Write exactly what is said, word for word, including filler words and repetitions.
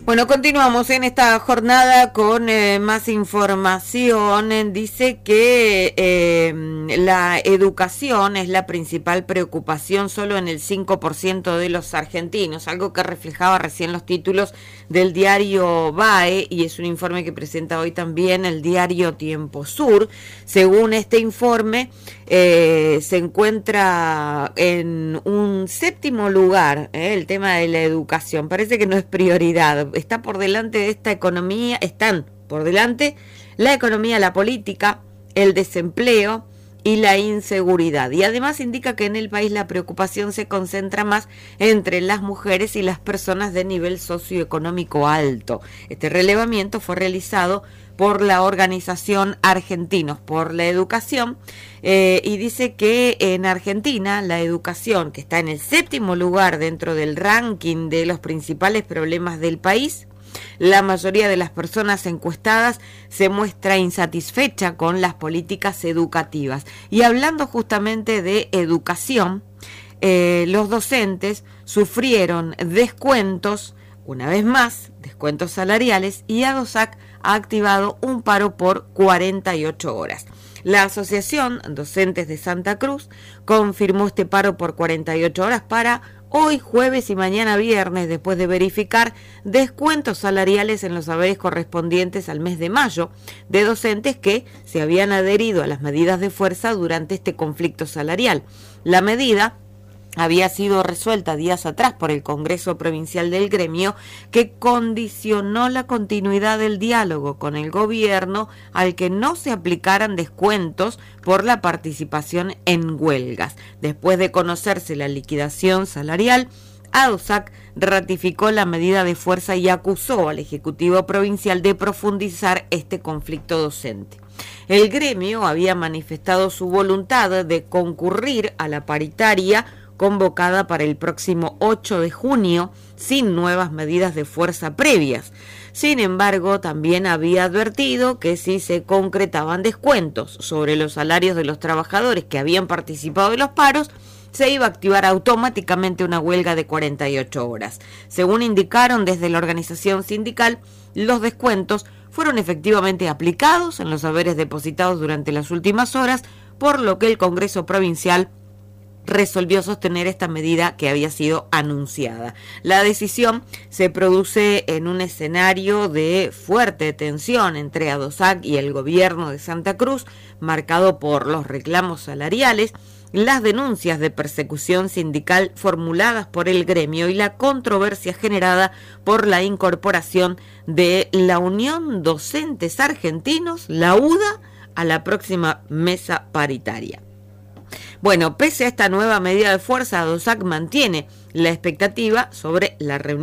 Bueno, continuamos en esta jornada con eh, más información. Dice que eh, la educación es la principal preocupación solo en el cinco por ciento de los argentinos, algo que reflejaba recién los títulos del diario B A E, y es un informe que presenta hoy también el diario Tiempo Sur. Según este informe, eh, se encuentra en un séptimo lugar eh, el tema de la educación. Parece que no es prioridad. Está por delante de esta economía, están por delante la economía, la política, el desempleo y la inseguridad. Y además indica que en el país la preocupación se concentra más entre las mujeres y las personas de nivel socioeconómico alto. Este relevamiento fue realizado por la organización Argentinos por la Educación eh, y dice que en Argentina la educación, que está en el séptimo lugar dentro del ranking de los principales problemas del país, la mayoría de las personas encuestadas se muestra insatisfecha con las políticas educativas. Y hablando justamente de educación, eh, los docentes sufrieron descuentos, una vez más, descuentos salariales, y ADOSAC ha activado un paro por cuarenta y ocho horas. La Asociación Docentes de Santa Cruz confirmó este paro por cuarenta y ocho horas para hoy jueves y mañana viernes, después de verificar descuentos salariales en los saberes correspondientes al mes de mayo de docentes que se habían adherido a las medidas de fuerza durante este conflicto salarial. La medida había sido resuelta días atrás por el Congreso Provincial del Gremio, que condicionó la continuidad del diálogo con el gobierno al que no se aplicaran descuentos por la participación en huelgas. Después de conocerse la liquidación salarial, ADOSAC ratificó la medida de fuerza y acusó al Ejecutivo Provincial de profundizar este conflicto docente. El gremio había manifestado su voluntad de concurrir a la paritaria convocada para el próximo ocho de junio sin nuevas medidas de fuerza previas. Sin embargo, también había advertido que si se concretaban descuentos sobre los salarios de los trabajadores que habían participado de los paros, se iba a activar automáticamente una huelga de cuarenta y ocho horas. Según indicaron desde la organización sindical, los descuentos fueron efectivamente aplicados en los haberes depositados durante las últimas horas, por lo que el Congreso Provincial resolvió sostener esta medida que había sido anunciada. La decisión se produce en un escenario de fuerte tensión entre ADOSAC y el gobierno de Santa Cruz, marcado por los reclamos salariales, las denuncias de persecución sindical formuladas por el gremio y la controversia generada por la incorporación de la Unión Docentes Argentinos, la UDA, a la próxima mesa paritaria. Bueno, pese a esta nueva medida de fuerza, ADOSAC mantiene la expectativa sobre la reunión